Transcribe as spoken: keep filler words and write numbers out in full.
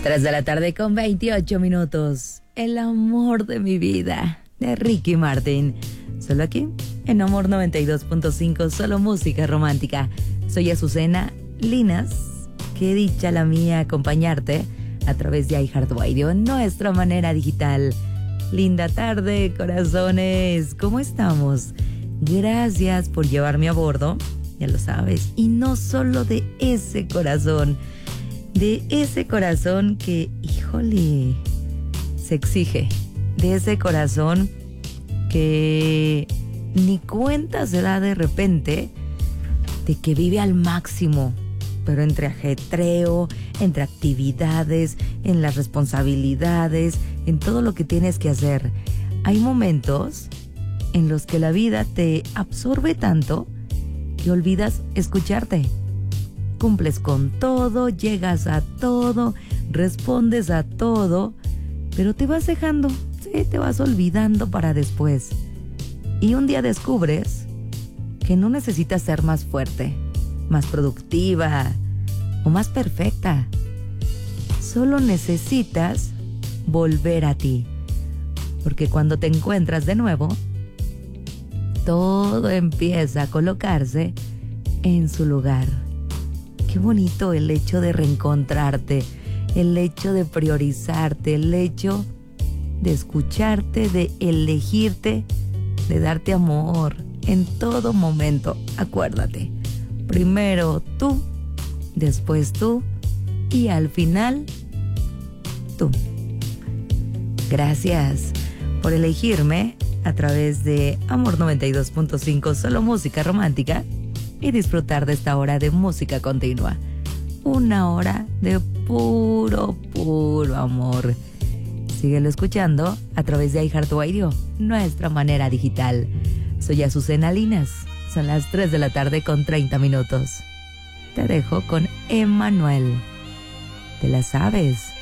tres de la tarde con veintiocho minutos. El amor de mi vida, de Ricky Martin. Solo aquí, en Amor noventa y dos punto cinco, solo música romántica. Soy Azucena Linas. Qué dicha la mía acompañarte a través de iHeartRadio, nuestra manera digital. Linda tarde, corazones. ¿Cómo estamos? Gracias por llevarme a bordo, ya lo sabes. Y no solo de ese corazón, de ese corazón que, híjole, se exige. De ese corazón que ni cuenta se da de repente de que vive al máximo, pero entre ajetreo, entre actividades, en las responsabilidades, en todo lo que tienes que hacer. Hay momentos en los que la vida te absorbe tanto que olvidas escucharte. Cumples con todo, llegas a todo, respondes a todo, pero te vas dejando, sí, te vas olvidando para después. Y un día descubres que no necesitas ser más fuerte, más productiva o más perfecta. Solo necesitas volver a ti. Porque cuando te encuentras de nuevo, todo empieza a colocarse en su lugar. Qué bonito el hecho de reencontrarte, el hecho de priorizarte, el hecho de escucharte, de elegirte, de darte amor en todo momento. Acuérdate, primero tú, después tú y al final tú. Gracias por elegirme a través de Amor noventa y dos punto cinco, solo música romántica, y disfrutar de esta hora de música continua. Una hora de puro, puro amor. Síguelo escuchando a través de iHeartRadio, nuestra manera digital. Soy Azucena Linas. Son las tres de la tarde con treinta minutos. Te dejo con Emmanuel. ¿Te la sabes?